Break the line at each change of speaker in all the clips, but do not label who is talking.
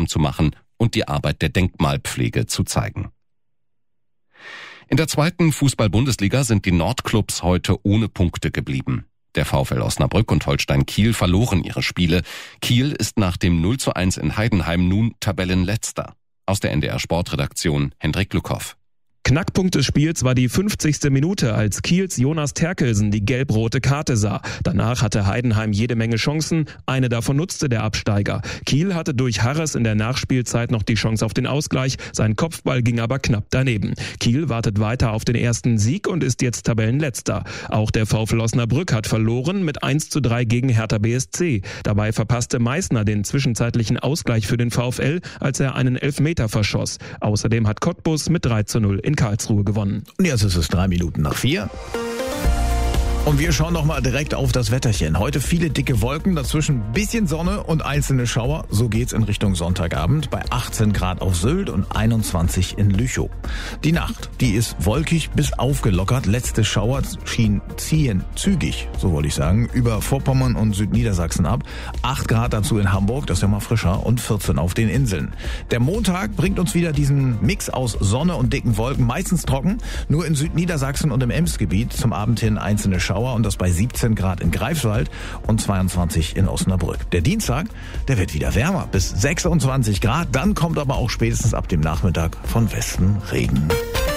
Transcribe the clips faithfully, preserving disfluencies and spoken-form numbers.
aufmerksam zu machen und die Arbeit der Denkmalpflege zu zeigen. In der zweiten Fußball-Bundesliga sind die Nordclubs heute ohne Punkte geblieben. Der VfL Osnabrück und Holstein Kiel verloren ihre Spiele. Kiel ist nach dem null zu eins in Heidenheim nun Tabellenletzter. Aus der N D R Sportredaktion Hendrik Luckhoff.
Knackpunkt des Spiels war die fünfzigste Minute, als Kiels Jonas Terkelsen die gelb-rote Karte sah. Danach hatte Heidenheim jede Menge Chancen, eine davon nutzte der Absteiger. Kiel hatte durch Harres in der Nachspielzeit noch die Chance auf den Ausgleich, sein Kopfball ging aber knapp daneben. Kiel wartet weiter auf den ersten Sieg und ist jetzt Tabellenletzter. Auch der VfL Osnabrück hat verloren mit eins zu drei gegen Hertha B S C. Dabei verpasste Meißner den zwischenzeitlichen Ausgleich für den VfL, als er einen Elfmeter verschoss. Außerdem hat Cottbus mit drei zu null in Karlsruhe gewonnen.
Und jetzt ist es drei Minuten nach vier. Und wir schauen noch mal direkt auf das Wetterchen. Heute viele dicke Wolken, dazwischen bisschen Sonne und einzelne Schauer. So geht's in Richtung Sonntagabend bei achtzehn Grad auf Sylt und einundzwanzig in Lüchow. Die Nacht, die ist wolkig bis aufgelockert. Letzte Schauer schien ziehen zügig, so wollte ich sagen, über Vorpommern und Südniedersachsen ab. acht Grad dazu in Hamburg, das ist ja mal frischer, und vierzehn auf den Inseln. Der Montag bringt uns wieder diesen Mix aus Sonne und dicken Wolken, meistens trocken. Nur in Südniedersachsen und im Emsgebiet zum Abend hin einzelne Schauer. Und das bei siebzehn Grad in Greifswald und zweiundzwanzig in Osnabrück. Der Dienstag, der wird wieder wärmer, bis sechsundzwanzig Grad. Dann kommt aber auch spätestens ab dem Nachmittag von Westen Regen.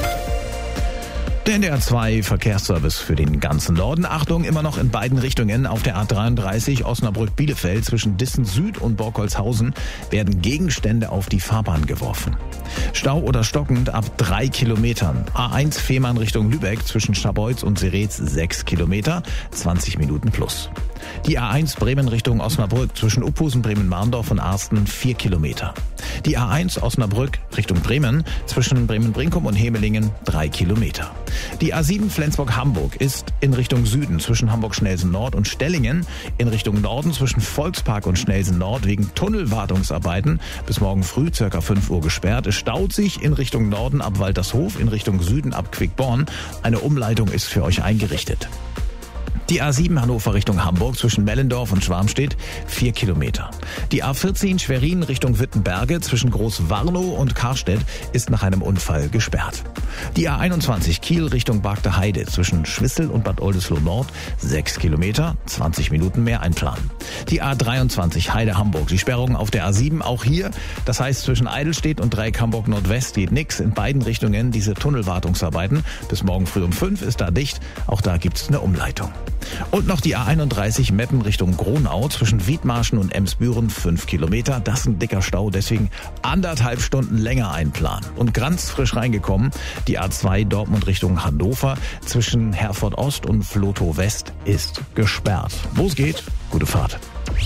Der N D R zwei Verkehrsservice für den ganzen Norden. Achtung, immer noch in beiden Richtungen auf der A dreiunddreißig Osnabrück-Bielefeld zwischen Dissen Süd und Borkholzhausen werden Gegenstände auf die Fahrbahn geworfen. Stau oder stockend ab drei Kilometern. A eins Fehmarn Richtung Lübeck zwischen Scharbeutz und Seretz sechs Kilometer, zwanzig Minuten plus. Die A eins Bremen Richtung Osnabrück zwischen Uphusen, Bremen-Marndorf und Arsten vier Kilometer. Die A eins Osnabrück Richtung Bremen zwischen Bremen-Brinkum und Hemelingen drei Kilometer. Die A sieben Flensburg-Hamburg ist in Richtung Süden zwischen Hamburg-Schnelsen-Nord und Stellingen, in Richtung Norden zwischen Volkspark und Schnelsen-Nord wegen Tunnelwartungsarbeiten bis morgen früh ca. fünf Uhr gesperrt. Es staut sich in Richtung Norden ab Waltershof, in Richtung Süden ab Quickborn. Eine Umleitung ist für euch eingerichtet. Die A sieben Hannover Richtung Hamburg zwischen Mellendorf und Schwarmstedt vier Kilometer. Die A vierzehn Schwerin Richtung Wittenberge zwischen Großwarnow und Karstedt ist nach einem Unfall gesperrt. Die A einundzwanzig Kiel Richtung Bagde Heide zwischen Schwissel und Bad Oldesloe Nord sechs Kilometer, zwanzig Minuten mehr einplanen. Die A dreiundzwanzig Heide Hamburg, die Sperrung auf der A sieben auch hier, das heißt zwischen Eidelstedt und Dreieck Hamburg Nordwest geht nix, in beiden Richtungen diese Tunnelwartungsarbeiten. Bis morgen früh um fünf ist da dicht, auch da gibt's eine Umleitung. Und noch die A einunddreißig Meppen Richtung Gronau zwischen Wiedmarschen und Emsbüren fünf Kilometer. Das ist ein dicker Stau, deswegen anderthalb Stunden länger einplanen. Und ganz frisch reingekommen, die A zwei Dortmund Richtung Hannover zwischen Herford Ost und Vlotho West ist gesperrt. Wo es geht, gute Fahrt.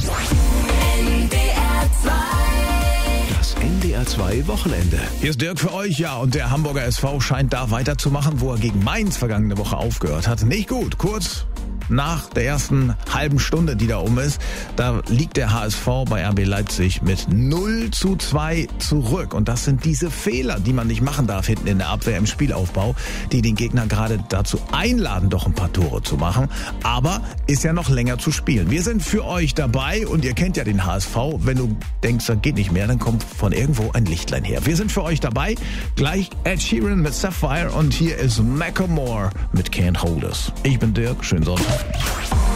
N D R zwei.
Das N D R zwei Wochenende.
Hier ist Dirk für euch, ja, und der Hamburger S V scheint da weiterzumachen, wo er gegen Mainz vergangene Woche aufgehört hat. Nicht gut, kurz nach der ersten halben Stunde, die da um ist, da liegt der H S V bei R B Leipzig mit null zu zwei zurück. Und das sind diese Fehler, die man nicht machen darf hinten in der Abwehr im Spielaufbau, die den Gegner gerade dazu einladen, doch ein paar Tore zu machen. Aber ist ja noch länger zu spielen. Wir sind für euch dabei und ihr kennt ja den H S V. Wenn du denkst, das geht nicht mehr, dann kommt von irgendwo ein Lichtlein her. Wir sind für euch dabei. Gleich Ed Sheeran mit Sapphire und hier ist Macklemore mit Can't Hold Us. Ich bin Dirk, schönen Sonntag.